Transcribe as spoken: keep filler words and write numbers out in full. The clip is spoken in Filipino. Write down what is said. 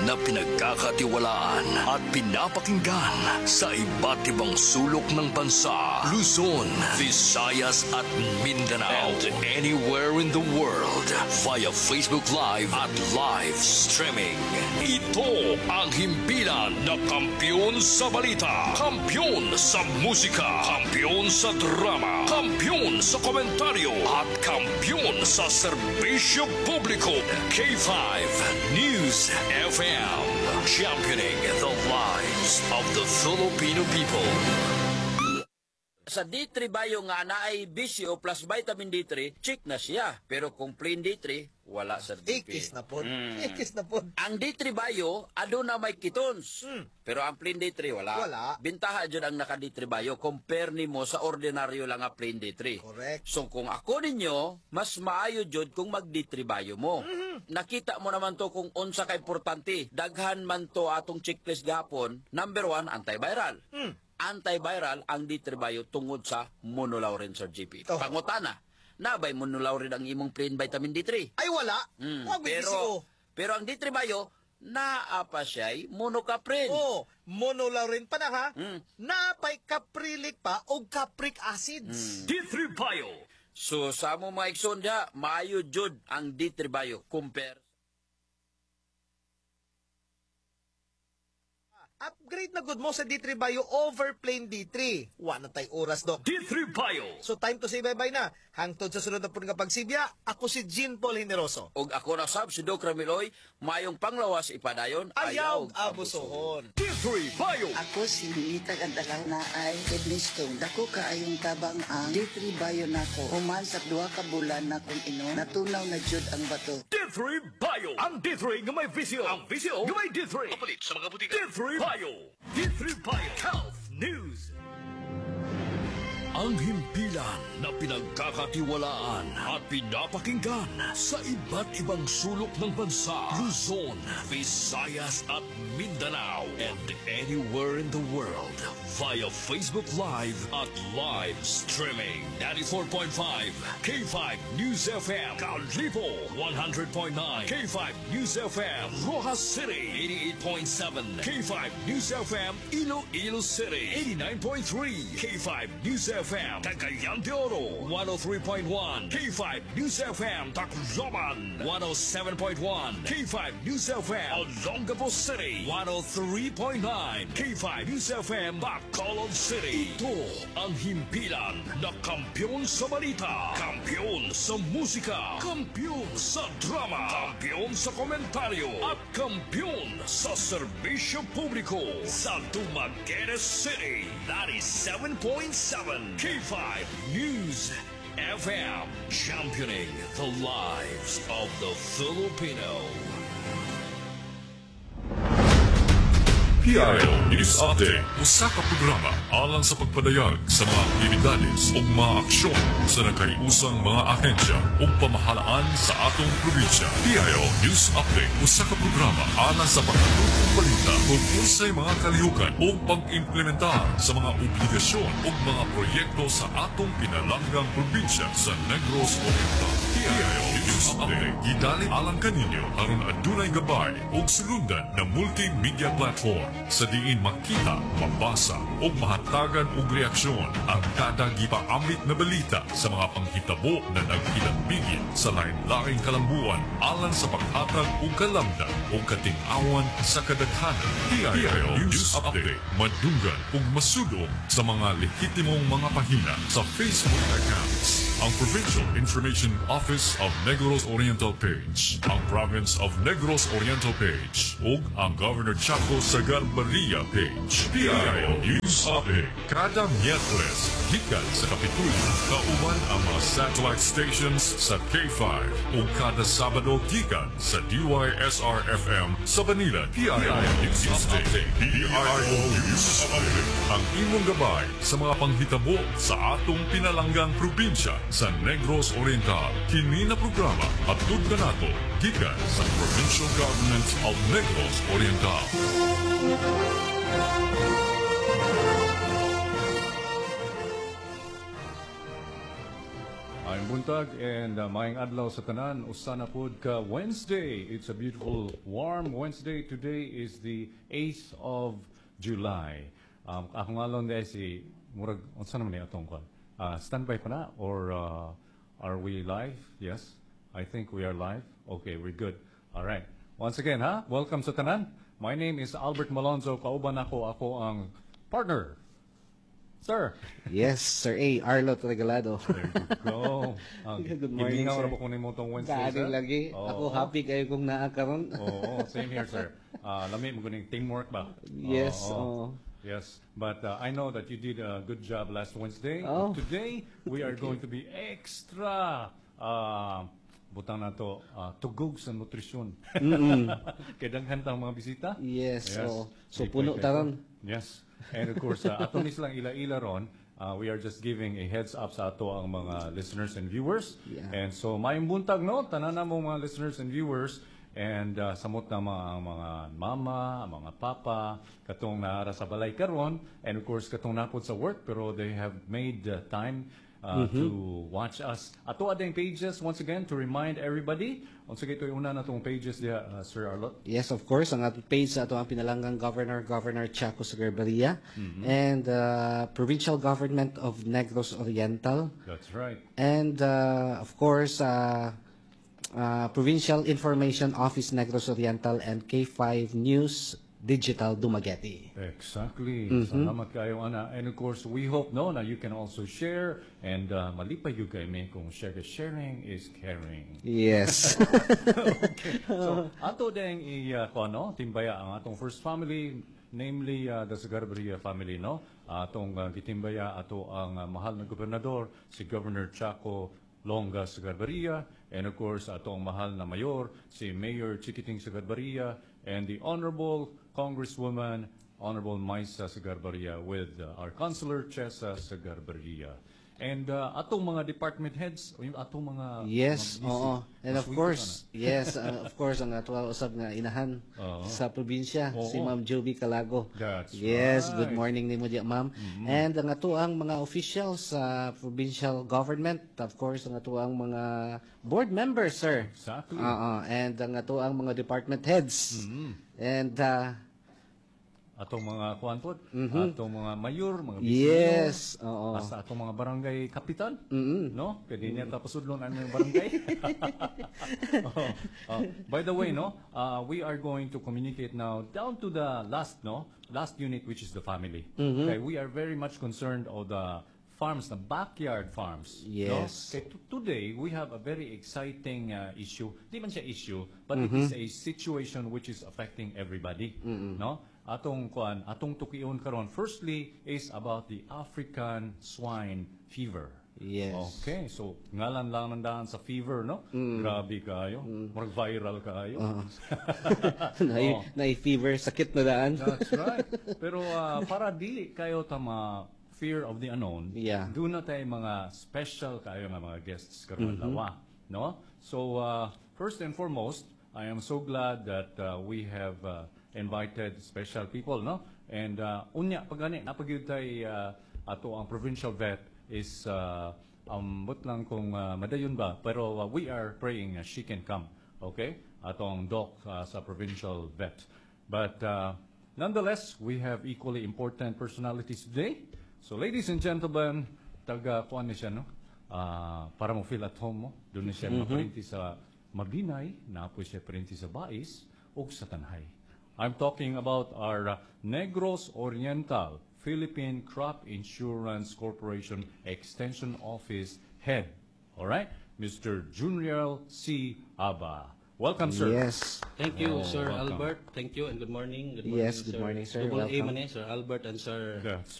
na pinagkakatiwalaan at pinapakinggan sa iba't ibang sulok ng bansa, Luzon, Visayas at Mindanao, and anywhere in the world via Facebook Live at live streaming. Ito ang himpilan na kampiyon sa balita, kampiyon sa musika, kampiyon sa drama, kampiyon sa komentaryo at kampiyon sa serbisyo publiko. K five News F M, championing the lives of the Filipino people. Sa D three Bio nga na ay bisyo plus vitamin D three, check na siya. Pero kung plain D three, wala sa D P. Ikis na po. Mm. Ikis na po. Ang D three Bio, ado na may ketones. Mm. Pero ang plain D three, wala. Wala. Bintaha dyan ang naka D three Bio, compare ni mo sa ordinaryo lang nga plain D three. Correct. So kung ako ninyo, mas maayo jud kung mag D three Bio mo. Mm-hmm. Nakita mo naman to kung unsa ka importante. Daghan man to atong checklist gapon. Number one, antiviral. Mm. Antiviral ang D three Bio tungod sa monolaurin, Sir G P. Oh. Pangutana, nabay monolaurin ang imong plain vitamin D three? Ay, wala. Mm, Wag may pero, bisyo. pero ang D three Bio, naa pa siya'y monocaprin. Oh, monolaurin pa na ha. Mm. Napay caprilic pa o capric acids. D three Bio. So sa mo mga ikson dia, maayo jud ang D three Bio compare. Upgrade na good mo sa D three Bio over plain D three. Wala tay oras, Dok. D three Bio. So time to say bye-bye na. Hangtod sa sunod na po nga pagsibya, ako si Jean Paul Generoso. Og ako na sab si Doc Ramiloy, mayong panglawas ipadayon, Ayaw abusohon. D three Bio. Ako si Nita Gandalaw na ay kidney stone. Dako kaayong tabang ang D three Bio nako. Human sa duha ka bulan na kung ino, natunaw na jud ang bato. D three Bio. Ang D three nga may visyo. Ang visyo nga may D three. Kapalit sa mga butika. D three Bio. D three Bio. Health News. Ang himpilan na pinagkakatiwalaan at pinapakinggan sa iba't ibang sulok ng bansa, Luzon, Visayas at Mindanao, and anywhere in the world via Facebook Live at live streaming. ninety-four point five K five News F M, Kalipo, one hundred point nine K five News F M, Rojas City, eighty-eight point seven K five News F M, Iloilo City, eighty-nine point three K five News F M, Cagayan de Oro, one oh three point one K five News F M, Tacloban, one oh seven point one K five News F M, Olongapo City, one oh three point nine K five News F M, Bacolod City. Ito ang himpilan na kampiyon sa balita, kampiyon sa musika, kampiyon sa drama, kampiyon sa komentaryo, at kampiyon sa serbisyo publiko sa Dumaguete City, ninety-seven point seven K five News F M, championing the lives of the Filipino. P I O News Update. Usa ka programa alang sa pagpadayag sa mga aktibidades o mga aksyon sa nakaiusang mga ahensya o pamahalaan sa atong probinsya. P I O News Update. Usa ka programa alang sa pagkatutong balita tungkol sa mga kalihukan o pag-implementar sa mga obligasyon o mga proyekto sa atong pinalanggang probinsya sa Negros Oriental. P I O News Update. Gidali alang kaninyo aron adunay gabay o sulundan na multimedia platform sa diin makita, mabasa o mahatagan og reaksyon ang kada gipaamit na balita sa mga panghitabo na nagpilambigin sa lain-laing kalambuan alang sa paghatag og kalamdan o kating-awan sa kadaghanan. P I O News Update. Madunggan ug masudong sa mga lehitimong mga pahina sa Facebook accounts. Ang Provincial Information Office of Negros Oriental page, ang Province of Negros Oriental page, ug ang Governor Chaco Sagarbarria page. P I O News Update. Kada Miyerkules, gikan sa Kapitulyo, kauban ang mga satellite stations sa K five ug kada Sabado gikan sa D Y S R F M sa Manila. P I O News Update. P I O News Update. Ang imong gabay sa mga panghitabo sa atong pinalanggang probinsya sa Negros Oriental. Kini na programa hatod na nato gikan sa Provincial Government of Negros Oriental. I'm buntag and uh, maayong adlaw sa tanan. Usa na pod ka Wednesday. It's a beautiful, warm Wednesday. Today is the eighth of July. Um, ako nga lang dahil si Murag, unsa naman ni atong kwan? Uh, standby pa na or uh, are we live? Yes, I think we are live. Okay, we're good. All right. Once again, ha? Welcome sa tanan. My name is Albert Malonzo. Kauban ako, ako ang partner. Sir. Yes, Sir A. Arlo Regalado. There you go. Ang Good morning, hilingaw sir. ra ba kunin mo tong Wednesday, Kaading sir? lagi. Oo. Ako happy kayo kung naakaroon. Oo, same here, sir. Uh, lami mo kuning teamwork ba? Yes, Oo. oo. Yes, but uh, I know that you did a good job last Wednesday. Oh. But today, we are going to be extra uh, butang na to, uh, tugog sa nutrisyon. Kaya daghan tang mga bisita. Yes, oo. So, Di puno kay- taron. Yes. And of course, uh, ato ni silang ila-ila ron, uh, we are just giving a heads up sa ato ang mga listeners and viewers. Yeah. And so, mayong buntag, no? Tanan na mo mga listeners and viewers. And uh, samot na mga, ang mga mama, ang mga papa, katong naara sa balay karon, and of course, katong napod sa work, pero they have made uh, time uh, to watch us. Ato ading pages, once again, to remind everybody. Once again, ito yung una na itong pages diya, uh, Sir Arlot. Yes, of course. Ang ating page sa ato ang pinalanggang Governor, Governor Chaco Sagreberia, and uh, Provincial Government of Negros Oriental, That's right. and uh, of course, uh, uh, Provincial Information Office Negros Oriental and K five News Digital Dumaguete. Exactly. Salamat kayo, Ana. And of course, we hope no na you can also share and uh, malipay yung kay me kung share sharing is caring. Yes. So, ato ding i uh, kuha, no, timbaya ang atong first family, namely uh, the Sagarbaria family, no? Atong uh, gitimbaya ato ang uh, mahal na gobernador, si Governor Chaco Longa Sagarbaria, and of course ato ang mahal na mayor, si Mayor Chiquiting Sagarbaria, and the Honorable Congresswoman Honorable Maisa Sagarbaria with uh, our Councilor Chesa Sagarbaria. And uh, atong mga department heads, o yung atong mga Yes, mga oo. busy. And of Maswito course, ka yes, uh, of course, ang atuwa usab nga inahan Oo. sa probinsya, Oo. si Ma'am Joby Calago. That's Yes, right. good morning nimo diya, Ma'am. And ang atuang mga officials sa provincial government, of course, ang atuang mga board members, sir. Exactly. Oo, and ang atuang mga department heads. And uh, atong mga kuan pod, atong mga mayor, mga Yes, bisyo, oo. hasta atong mga barangay kapitan, no? Kaya niya tapos udlon ang mga barangay. Oh, oh. By the way, no, uh, we are going to communicate now down to the last, no, last unit, which is the family. Okay, we are very much concerned of the farms, the backyard farms. Yes. No? Okay, t- today we have a very exciting uh, issue. Di man siya issue, but it is a situation which is affecting everybody. No? Atong kuan, atong tukion karon. Firstly is about the African swine fever. Yes. Okay, so ngalan lang nandahan sa fever, no? Grabe kayo. Murag viral kayo. nai, Oh. nai fever, sakit na daan. That's right. Pero uh, para dili kayo tama fear of the unknown, Yeah. doon na tayo mga special kayo nga mga guests karon lawa, no? So uh, first and foremost, I am so glad that uh, we have uh, invited special people, no? And uh, unya pagani napagyud tay uh, ato ang provincial vet is uh, ambot lang kung uh, madayon ba, pero uh, we are praying uh, she can come, okay? Atong doc uh, sa provincial vet. But uh, nonetheless, we have equally important personalities today. So ladies and gentlemen, taga kuan ni siya, no? Ah, para mo feel at home mo. Doon na siya maparinti sa Mabinay, napo siya parinti sa Bais, ug sa Tanhay. I'm talking about our uh, Negros Oriental Philippine Crop Insurance Corporation Extension Office Head. All right? Mister Junior C. Aba. Welcome, sir. Yes. Thank you, Oh, Sir welcome. Albert. Thank you and good morning. Good morning, Yes, good morning, sir. Double A Welcome. man eh, Sir Albert and Sir That's